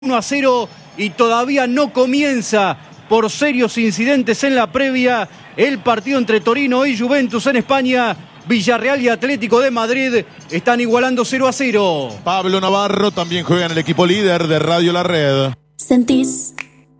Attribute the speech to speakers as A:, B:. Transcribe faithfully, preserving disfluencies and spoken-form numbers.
A: uno a cero y todavía no comienza por serios incidentes en la previa el partido entre Torino y Juventus en España. Villarreal y Atlético de Madrid están igualando cero a cero.
B: Pablo Navarro también juega en el equipo líder de Radio La Red.
C: Sentís